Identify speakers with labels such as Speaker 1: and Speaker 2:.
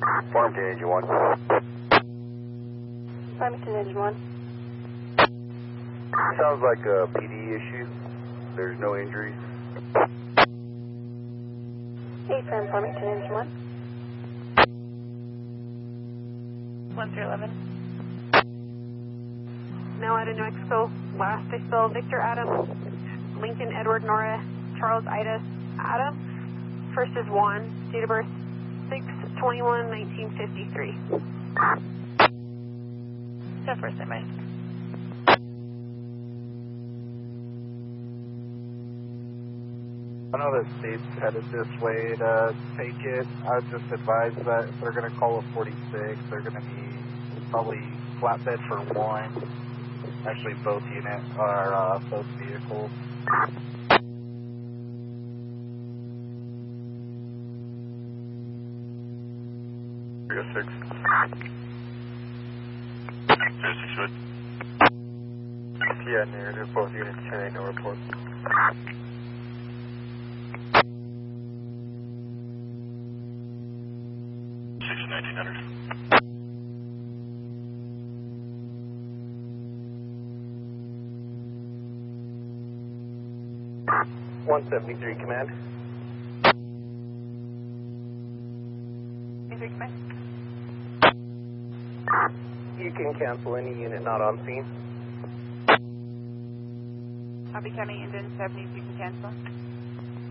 Speaker 1: Farmington Engine 1.
Speaker 2: Farmington Engine 1.
Speaker 1: Sounds like a PD issue. There's no injuries.
Speaker 2: Affirm Farmington Engine 1.
Speaker 3: 1 through 11.
Speaker 4: Now out of New Mexico, last I spell Victor Adam, Lincoln Edward Nora, Charles Ida Adam. First is Juan, date of birth 6/21/1953.
Speaker 3: So first time, right?
Speaker 5: I know the state's headed this way to take it. I would just advise that if they're going to call a 46, they're going to be probably flatbed for one. Actually, both units are both vehicles.
Speaker 1: Six. 06 foot.
Speaker 5: Yeah, narrative, both units 10, no report.
Speaker 1: 1900.
Speaker 5: .173 command.
Speaker 3: 3 command.
Speaker 5: You can cancel any unit not on scene.
Speaker 3: I'll be coming in 70 if you can cancel.